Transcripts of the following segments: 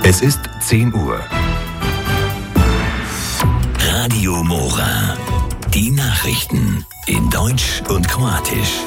Es ist 10 Uhr. Radio Mora. Die Nachrichten in Deutsch und Kroatisch.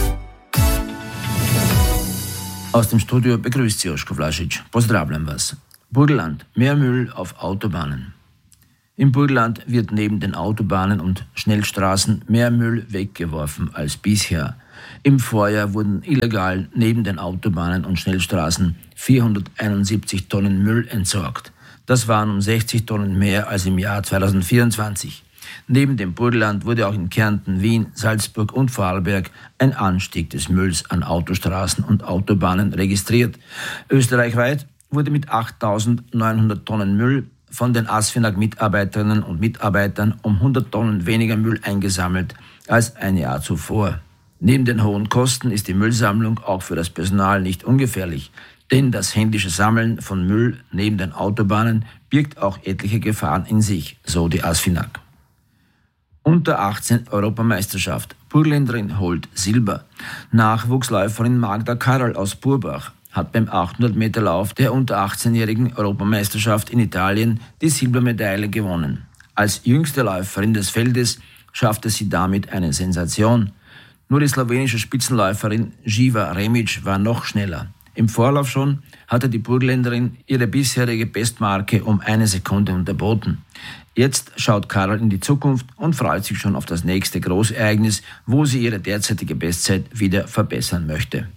Aus dem Studio begrüßt Sie Joško Vlašić. Pozdravljam vas. Burgenland. Mehr Müll auf Autobahnen. Im Burgenland wird neben den Autobahnen und Schnellstraßen mehr Müll weggeworfen als bisher. Im Vorjahr wurden illegal neben den Autobahnen und Schnellstraßen 471 Tonnen Müll entsorgt. Das waren um 60 Tonnen mehr als im Jahr 2024. Neben dem Burgenland wurde auch in Kärnten, Wien, Salzburg und Vorarlberg ein Anstieg des Mülls an Autostraßen und Autobahnen registriert. Österreichweit wurde mit 8.900 Tonnen Müll von den ASFINAG-Mitarbeiterinnen und Mitarbeitern um 100 Tonnen weniger Müll eingesammelt als ein Jahr zuvor. Neben den hohen Kosten ist die Müllsammlung auch für das Personal nicht ungefährlich, denn das händische Sammeln von Müll neben den Autobahnen birgt auch etliche Gefahren in sich, so die ASFINAG. Unter 18 Europameisterschaft. Burgenländerin holt Silber. Nachwuchsläuferin Magda Karol aus Burbach hat beim 800-Meter-Lauf der unter 18-jährigen Europameisterschaft in Italien die Silbermedaille gewonnen. Als jüngste Läuferin des Feldes schaffte sie damit eine Sensation. Nur die slowenische Spitzenläuferin Živa Remić war noch schneller. Im Vorlauf schon hatte die Burgenländerin ihre bisherige Bestmarke um 1 Sekunde unterboten. Jetzt schaut Karol in die Zukunft und freut sich schon auf das nächste Großereignis, wo sie ihre derzeitige Bestzeit wieder verbessern möchte.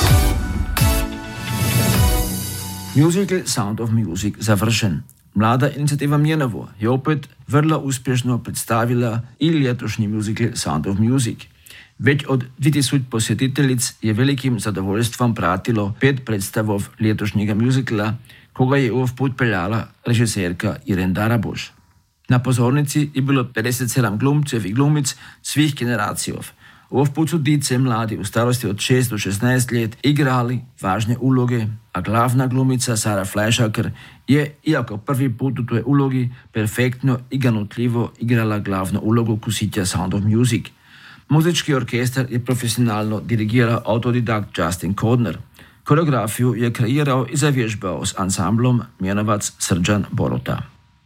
Musical Sound of Music završen. Mlada inicijativa Mjenovo je opet vrlo uspješno predstavila i letošnji musical Sound of Music. Već od 2000 posjetiteljic je velikim zadovoljstvom pratilo 5 predstavov letošnjega muzikala, koga je ovog put peljala režiserka Irena Daraboš. Na pozornici je bilo 57 glumcev i glumic svih generacijov. Ovog put su dice mladi u starosti od 6 do 16 let igrali važne uloge, a glavna glumica Sara Fleischhacker je, iako prvi put u toj ulogi, perfektno i ganutljivo igrala glavnu ulogu kusitja Sound of Music. Muzički orkestar je profesionalno dirigirao autodidakt Justin Kodner. Koreografiju je kreirao i zavježbao s ansamblom Mjenovac Srđan Borota.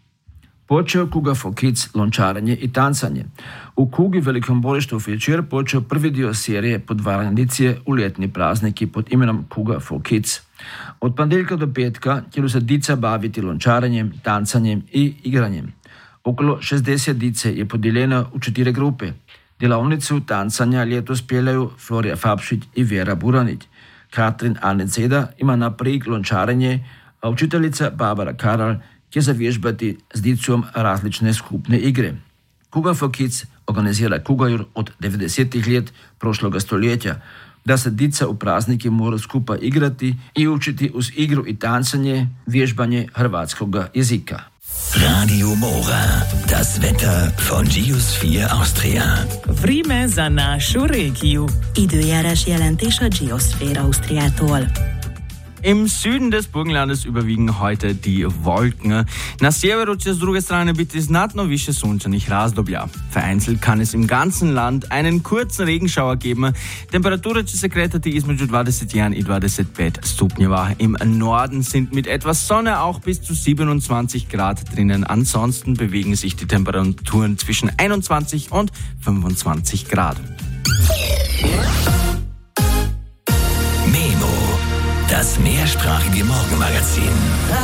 Počeo Kuga for Kids lončarenje i tancanje. U Kugi Velikom Borištu večer počeo prvi dio serije podvaranja dicije u ljetni prazniki pod imenom Kuga for Kids. Od ponedjeljka do petka htjelu se dica baviti lončarenjem, tancanjem i igranjem. Okolo 60 dice je podijeljeno u 4 grupe. Delavnicu tancanja ljetos peljaju Florija Fapšić i Vera Buranić. Katrin Arneceda ima na prik lončarenje, a učiteljica Barbara Karol će zavježbati s dicom različne skupne igre. Kuga for Kids organizira Kugajur od 90-ih let prošloga stoljetja, da se dica u praznike mora skupa igrati i učiti uz igru i tancanje vježbanje hrvatskog jezika. Radio Mora, das Wetter von Geosphere Austria. Vreme za našu regiju. Időjárás jelentés a Geosphere Austriától. Im Süden des Burgenlandes überwiegen heute die Wolken. Na sjeveru će s druge strane biti znatno više sunčanih razdoblja. Vereinzelt kann es im ganzen Land einen kurzen Regenschauer geben. Temperatura će se kretati između 21 i 25 stupnjeva. Im Norden sind mit etwas Sonne auch bis zu 27 Grad drinnen. Ansonsten bewegen sich die Temperaturen zwischen 21 und 25 Grad. Memo. Das mehrsprachige Morgenmagazin.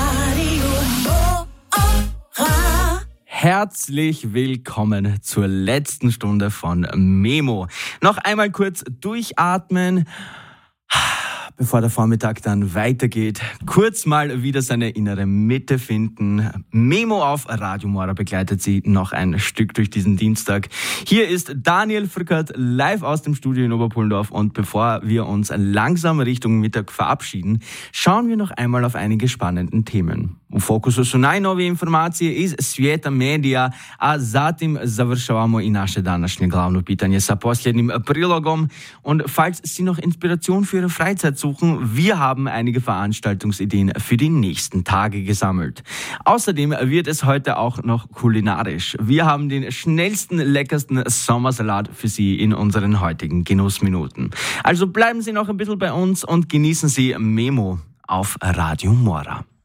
Herzlich willkommen zur letzten Stunde von Memo. Noch einmal kurz durchatmen, bevor der Vormittag dann weitergeht. Kurz mal wieder seine innere Mitte finden. Memo auf Radio Mora begleitet Sie noch ein Stück durch diesen Dienstag. Hier ist Daniel Frückert live aus dem Studio in Oberpullendorf. Und bevor wir uns langsam Richtung Mittag verabschieden, schauen wir noch einmal auf einige spannende Themen. U fokusu su najnovije informacije iz svijeta medija, a zatim završavamo i naše današnje glavno pitanje sa posljednjim prilogom. Und falls Sie noch Inspiration für Ihre Freizeit suchen, wir haben einige Veranstaltungsideen für die nächsten Tage gesammelt. Außerdem wird es heute auch noch kulinarisch. Wir haben den schnellsten, leckersten Sommersalat für Sie in unseren heutigen Genussminuten. Also bleiben Sie noch ein bisschen bei uns und genießen Sie Memo auf Radio Mora.